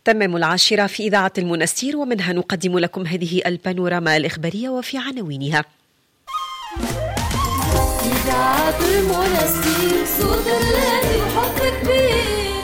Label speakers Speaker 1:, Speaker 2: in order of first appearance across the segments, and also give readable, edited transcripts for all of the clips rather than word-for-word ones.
Speaker 1: تمام 10 في إذاعة المنستير، ومنها نقدم لكم هذه البانوراما الإخبارية وفي عناوينها.
Speaker 2: إذاعة المنستير صوت الذي حب كبير.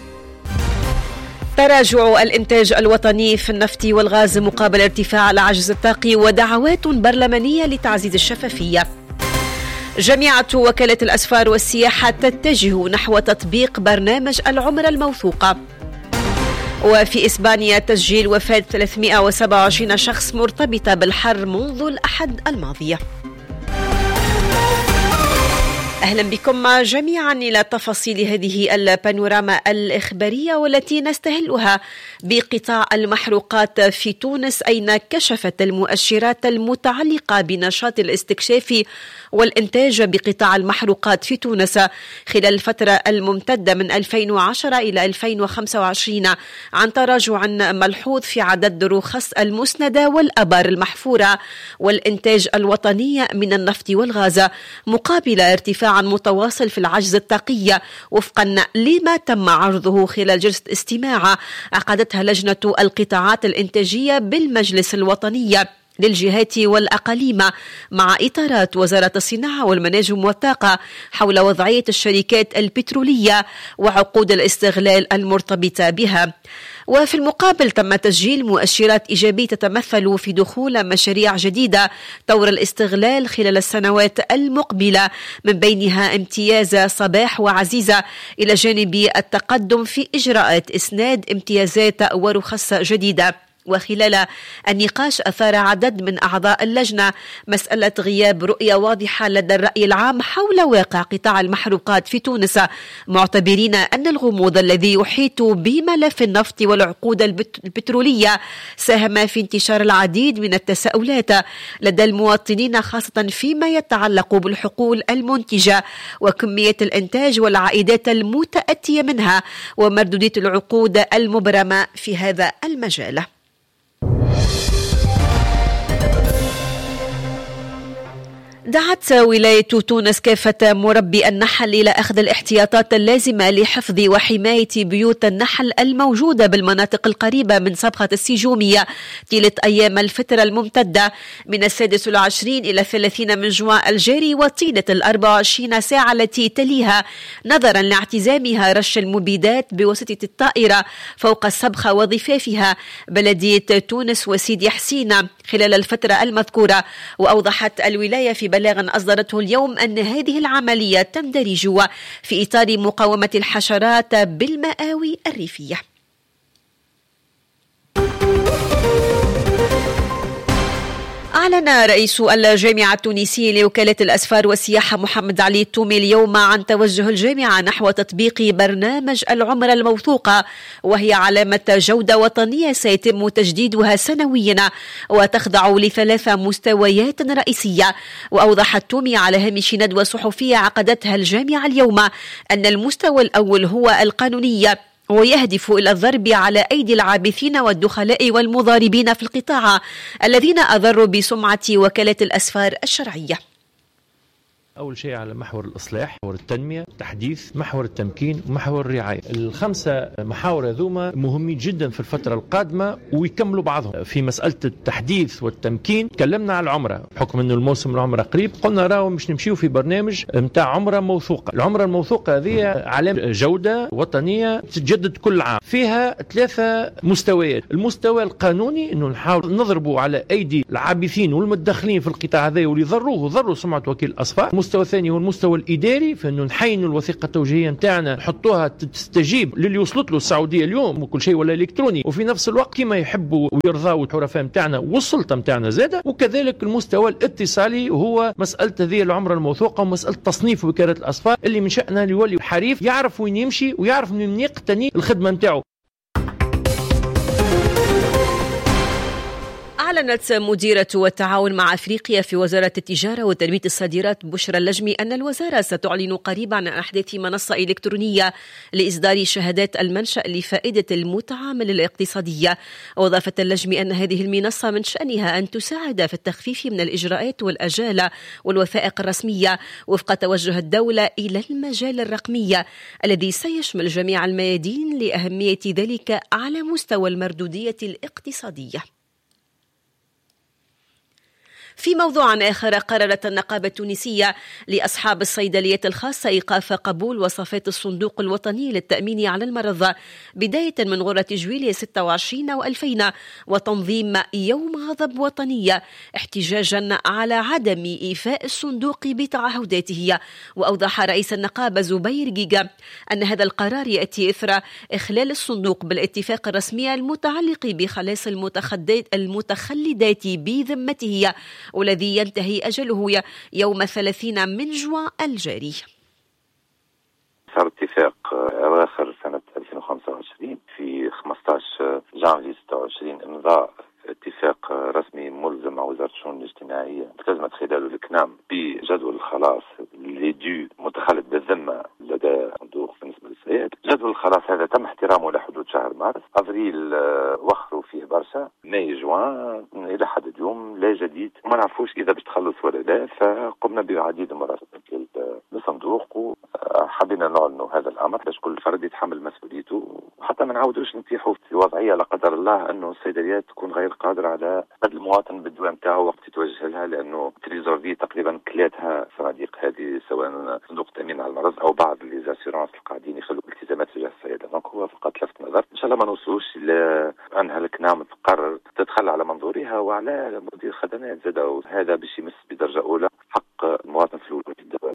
Speaker 1: تراجع الإنتاج الوطني في النفط والغاز مقابل ارتفاع العجز الطاقي، ودعوات برلمانية لتعزيز الشفافية. جامعة وكالة الأسفار والسياحة تتجه نحو تطبيق برنامج العمرة الموثوقة. وفي إسبانيا تسجيل وفاة 327 شخص مرتبطة بالحر منذ الأحد الماضي. أهلا بكم جميعا إلى تفاصيل هذه البانوراما الإخبارية، والتي نستهلها بقطاع المحروقات في تونس، أين كشفت المؤشرات المتعلقة بنشاط الاستكشاف والإنتاج بقطاع المحروقات في تونس خلال الفترة الممتدة من 2010 إلى 2025 عن تراجع ملحوظ في عدد الرخص المسندة والأبار المحفورة والإنتاج الوطني من النفط والغاز، مقابل ارتفاع متواصل في العجز الطاقي وفقا لما تم عرضه خلال جلسة استماع عقدتها لجنة القطاعات الإنتاجية بالمجلس الوطني للجهات والأقاليم مع إطارات وزارة الصناعة والمناجم والطاقة حول وضعية الشركات البترولية وعقود الاستغلال المرتبطة بها. وفي المقابل تم تسجيل مؤشرات إيجابية تتمثل في دخول مشاريع جديدة طور الاستغلال خلال السنوات المقبلة، من بينها امتياز صباح وعزيزة، إلى جانب التقدم في إجراءات إسناد امتيازات ورخص جديدة. وخلال النقاش أثار عدد من أعضاء اللجنة مسألة غياب رؤية واضحة لدى الرأي العام حول واقع قطاع المحروقات في تونس، معتبرين أن الغموض الذي يحيط بملف النفط والعقود البترولية ساهم في انتشار العديد من التساؤلات لدى المواطنين، خاصة فيما يتعلق بالحقول المنتجة وكمية الإنتاج والعائدات المتأتية منها ومردودية العقود المبرمة في هذا المجال. دعت ولاية تونس كافة مربي النحل إلى أخذ الاحتياطات اللازمة لحفظ وحماية بيوت النحل الموجودة بالمناطق القريبة من صبغة السجومية طيلة أيام الفترة الممتدة من 26 إلى 30 من جوان الجاري وطيلة 24 ساعة التي تليها، نظرا لاعتزامها رش المبيدات بواسطة الطائرة فوق الصبغة وضفافها بلدية تونس وسيدي حسين خلال الفترة المذكورة. وأوضحت الولاية في بلاغ أصدرته اليوم أن هذه العملية تندرج في إطار مقاومة الحشرات بالمآوي الريفية. أعلن رئيس الجامعة التونسية لوكالة الأسفار والسياحة محمد علي التومي اليوم عن توجه الجامعة نحو تطبيق برنامج العمرة الموثوقة، وهي علامة جودة وطنية سيتم تجديدها سنويا وتخضع ل3 مستويات رئيسية. وأوضح التومي على هامش ندوة صحفية عقدتها الجامعة اليوم أن المستوى الأول هو القانونية، ويهدف إلى الضرب على أيدي العابثين والدخلاء والمضاربين في القطاع الذين أضروا بسمعة وكالة الأسفار الشرعية.
Speaker 3: أول شيء على محور الإصلاح، محور التنمية، التحديث، محور التمكين، ومحور الرعاية. ال5 محاور هذوما مهمين جدا في الفترة القادمة ويكملوا بعضهم. في مسألة التحديث والتمكين تكلمنا على العمرة، بحكم أنه الموسم العمرة قريب، قلنا راهو مش نمشيو في برنامج متاع عمرة موثوقة. العمرة الموثوقة هذه علامة جودة وطنية تتجدد كل عام، فيها 3 مستويات. المستوى القانوني أنه نحاول نضربوا على أيدي العابثين والمتدخلين في القطاع هذا واللي ضروا سمعة وكيل الأسفار. المستوى الثاني هو المستوى الإداري، فإنه نحينوا الوثيقة التوجيهية نتاعنا نحطوها تستجيب للي وصلت له السعودية اليوم وكل شيء ولا إلكتروني، وفي نفس الوقت كما يحبوا ويرضاوا الحرفاء نتاعنا والسلطة نتاعنا زادة. وكذلك المستوى الاتصالي هو مسألة هذه العمرة الموثوقة ومسألة تصنيف وكالة الأسفار اللي من شأنها يولي حريف يعرف وين يمشي ويعرف من يقتني الخدمة نتاعو.
Speaker 1: أعلنت مديرة التعاون مع أفريقيا في وزارة التجارة وتنمية الصادرات بشرى اللجمي أن الوزارة ستعلن قريبا عن إحداث منصة إلكترونية لإصدار شهادات المنشأ لفائدة المتعامل الاقتصادية. وأضافت اللجمي أن هذه المنصة من شأنها أن تساعد في التخفيف من الإجراءات والأجالة والوثائق الرسمية وفق توجه الدولة إلى المجال الرقمي الذي سيشمل جميع الميادين لأهمية ذلك على مستوى المردودية الاقتصادية. في موضوع آخر، قررت النقابة التونسية لأصحاب الصيدليات الخاصة إيقاف قبول وصفات الصندوق الوطني للتأمين على المرض بداية من غرة جويلية 26 و2000 وتنظيم يوم غضب وطني احتجاجا على عدم إيفاء الصندوق بتعهداته. وأوضح رئيس النقابة زبير جيجا أن هذا القرار يأتي إثر إخلال الصندوق بالاتفاق الرسمي المتعلق بخلاص المتخلدات بذمته والذي ينتهي أجله يوم 30 من جوان الجاري.
Speaker 4: صار اتفاق أواخر سنة 2025 في 15 جانفي 26 إمضاء اتفاق رسمي ملزم مع وزارة الشؤون الاجتماعية التزمت خلاله الكنام بجدول الخلاص اللي ديو متخلد بالذمة لدى صندوق بالنسبة للسيد. جدول الخلاص هذا تم احترامه لحدود شهر مارس، أبريل وخروا فيه برشا، ماي جوان إلى حد اليوم لا جديد، وما نعرفوش إذا باش تخلص ولا لا. فقمنا بعديد المراسلات للصندوق وحبينا نعلنوا هذا الأمر باش كل فرد يتحمل مسؤوليته، وحتى ما نعاودوش نتيحوا في وضعية لا قدر الله أنه الصيدليات تكون غير قادرة على قد المواطن بالدواء نتاعو وقت يتوجه لها، لأنه تريزورفي تقريبا كلاتها صناديق هذه سواء صندوق التأمين على المرض أو بعض ليزاسيرونس القاعدين يخلوا التزامات تجاه الصيادلة. دونك هو فقط لفت نظر، إن شاء الله ما نوصلوش إلى أنها الكنام تقرر تتخلى على منظورها وعلى مدير خدمات زادة، هذا باش يمس بدرجة أولى حق المواطن في الوجود الدواء.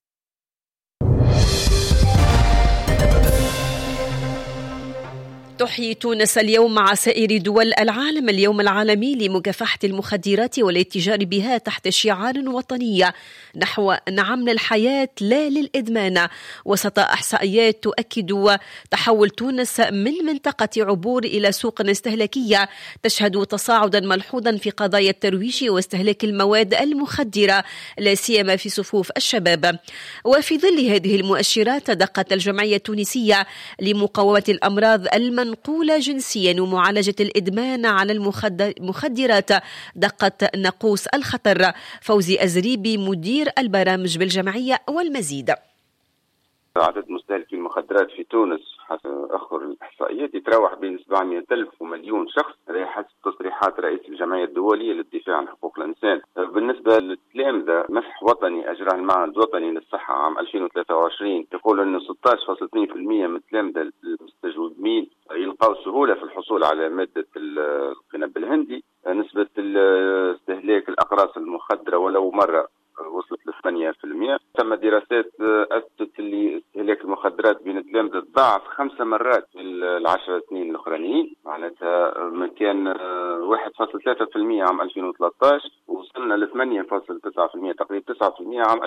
Speaker 1: تحيي تونس اليوم مع سائر دول العالم اليوم العالمي لمكافحة المخدرات والاتجار بها تحت شعار وطني نحو نعم للحياة لا للإدمان، وسط إحصائيات تؤكد تحول تونس من منطقة عبور إلى سوق استهلاكية تشهد تصاعدا ملحوظا في قضايا الترويج واستهلاك المواد المخدرة لا سيما في صفوف الشباب. وفي ظل هذه المؤشرات دقت الجمعية التونسية لمقاومة الأمراض المنقولة جنسيا ومعالجة الإدمان على المخدرات دقت ناقوس الخطر. فوزي أزريبي مدير البرامج بالجمعية والمزيد.
Speaker 5: عدد مستهلكي المخدرات في تونس حسب آخر الإحصائيات يتراوح بين 700,000 ومليون شخص، هذا حسب تصريحات رئيس الجمعية الدولية للدفاع عن حقوق الإنسان. بالنسبة للتلامذة، مسح وطني أجراه المعهد الوطني للصحة عام 2023 يقول أن 16.2% من التلامذة المستجوبين يلقاو سهولة في الحصول على مادة القنب الهندي. نسبة استهلاك الأقراص المخدرة ولو مرة وصلت ل 8%. ثم دراسات أثبتت اللي استهلاك المخدرات بين التلامذة تضاعف 5 مرات في ال10 سنين الأخرانيين، معناتها كان 1.3% عام 2013 وصلنا ل 8.9% تقريبا 9% عام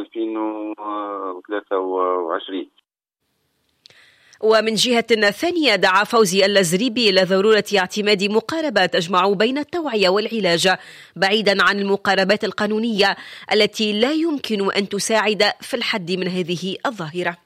Speaker 5: 2023.
Speaker 1: ومن جهة ثانية دعا فوزي الأزريبي إلى ضرورة اعتماد مقاربات تجمع بين التوعية والعلاج بعيدا عن المقاربات القانونية التي لا يمكن أن تساعد في الحد من هذه الظاهرة.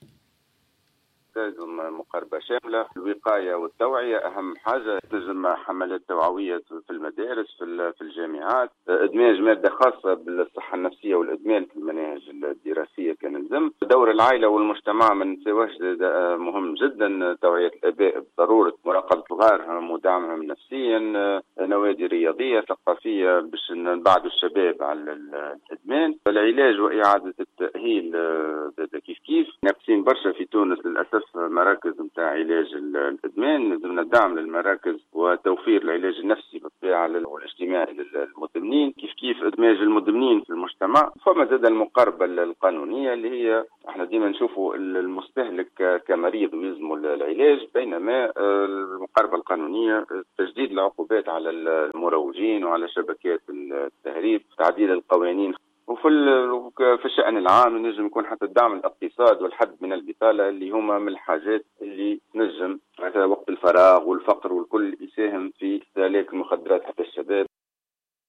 Speaker 5: لازم مقاربة شاملة، الوقاية والتوعية أهم حاجة، تجمع حملات توعوية في المدارس في الجامعات، إدماج مادة خاصة بالصحة النفسية والإدمان في المناهج الدراسية كان لازم، دور العائلة والمجتمع من سواش مهم جدا، توعية الآباء بضرورة مراقبة صغارهم ودعمهم نفسيا، نوادي رياضية ثقافية باش نبعدوا الشباب على الإدمان، العلاج وإعادة التأهيل كيف ناقصين برشا في تونس للأسف مراكز نتاع علاج الإدمان، لازمنا دعم للمراكز وتوفير العلاج النفسي بالطبيعة والاجتماعي للمدمنين، كيف إدماج المدمنين في المجتمع. فما زاد المقاربة القانونية اللي هي احنا ديما نشوفوا المستهلك كمريض ويلزموا العلاج، بينما المقاربة القانونية تجديد العقوبات على المروجين وعلى شبكات التهريب، تعديل القوانين. وفي الشأن العام نجم يكون حتى الدعم الاقتصاد والحد من البطالة اللي هما من الحاجات اللي نجم مثلا وقت الفراغ والفقر والكل يساهم في استهلاك المخدرات حتى الشباب.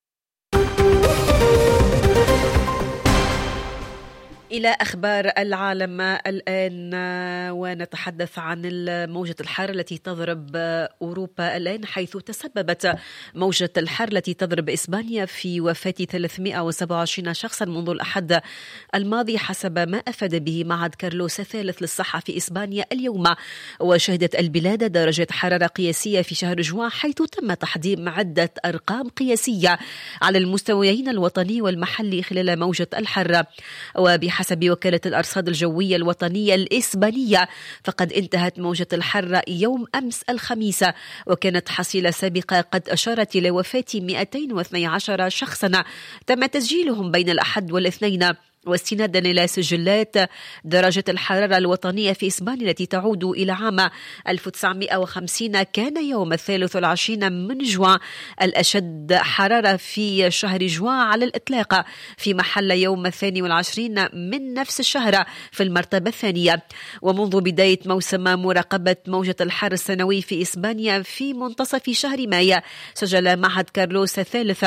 Speaker 1: إلى أخبار العالم الآن، ونتحدث عن موجة الحر التي تضرب أوروبا الآن، حيث تسببت موجة الحر التي تضرب إسبانيا في وفاة 327 شخصا منذ الأحد الماضي، حسب ما أفاد به معهد كارلوس الثالث للصحة في إسبانيا اليوم. وشهدت البلاد درجة حرارة قياسية في شهر جوان، حيث تم تحديد عدة أرقام قياسية على المستويين الوطني والمحلي خلال موجة الحر. وبحسب وكالة الأرصاد الجوية الوطنية الإسبانية، فقد انتهت موجة الحر يوم أمس الخميس، وكانت حصيلة سابقة قد أشارت إلى وفاة 212 شخصا تم تسجيلهم بين الأحد والاثنين. واستنادا إلى سجلات درجة الحرارة الوطنية في إسبانيا التي تعود إلى عام 1950، كان يوم 23 من جوان الأشد حرارة في شهر جوان على الإطلاق، في محل يوم 22 من نفس الشهر في المرتبة الثانية. ومنذ بداية موسم مراقبة موجة الحر السنوي في إسبانيا في منتصف شهر مايو، سجل معهد كارلوس الثالث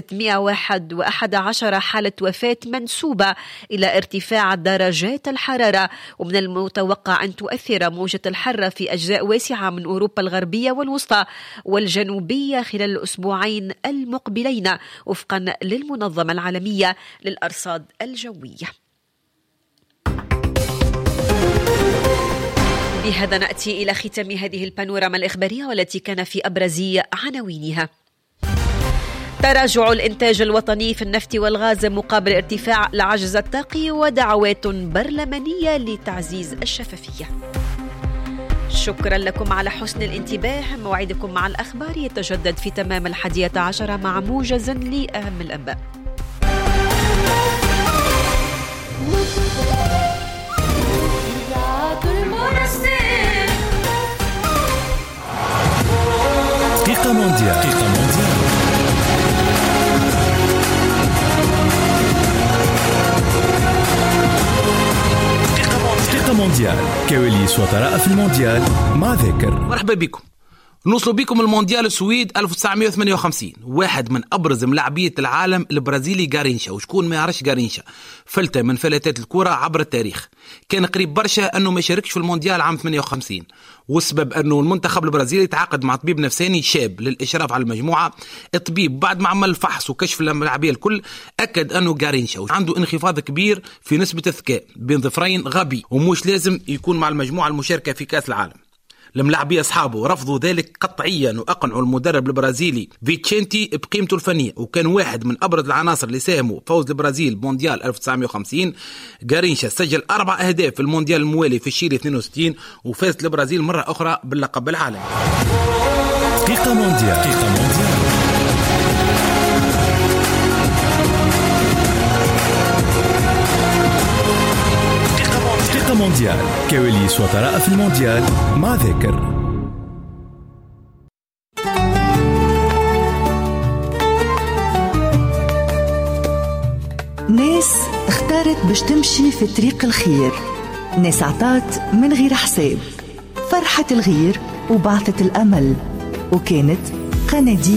Speaker 1: 611 حالة وفاة منسوبة إلى ارتفاع درجات الحرارة. ومن المتوقع أن تؤثر موجة الحر في أجزاء واسعة من أوروبا الغربية والوسطى والجنوبية خلال الأسبوعين المقبلين، وفقا للمنظمة العالمية للأرصاد الجوية. بهذا نأتي إلى ختام هذه البانوراما الإخبارية، والتي كان في أبرز عناوينها: تراجع الإنتاج الوطني في النفط والغاز مقابل ارتفاع العجز الطاقي، ودعوات برلمانية لتعزيز الشفافية. شكرا لكم على حسن الانتباه. موعدكم مع الأخبار يتجدد في تمام 11 مع موجز لأهم الأنباء.
Speaker 6: دقيقة مونديال. مونديال، كواليس وطرائف المونديال مع ذاكر.
Speaker 7: مرحبا بكم. نوصلوا بكم المونديال السويد 1958. واحد من أبرز ملاعبية العالم البرازيلي غارينشا. وشكون ما يعرفش غارينشا؟ فلتة من فلتات الكرة عبر التاريخ. كان قريب برشا أنه ما يشاركش في المونديال عام 58، والسبب أنه المنتخب البرازيلي تعاقد مع طبيب نفساني شاب للإشراف على المجموعة. الطبيب بعد ما عمل فحص وكشف الملاعبية الكل أكد أنه غارينشا عنده انخفاض كبير في نسبة الذكاء بين ظفرين غبي، ومش لازم يكون مع المجموعة المشاركة في كأس العالم. الملاعبية أصحابه رفضوا ذلك قطعيا، وأقنعوا المدرب البرازيلي فيتشينتي بقيمته الفنية، وكان واحد من أبرز العناصر اللي ساهموا فوز البرازيل بمونديال 1950. غارينشا سجل 4 أهداف في المونديال الموالي في شيلي 62، وفاز البرازيل مرة أخرى باللقب العالمي.
Speaker 6: دقيقة مونديال. مونديال، كواليس وطرائف المونديال مع ذاكر.
Speaker 8: ناس اختارت باش تمشي في طريق الخير، ناس عطات من غير حساب، فرحت الغير وبعثت الأمل، وكانت قناديل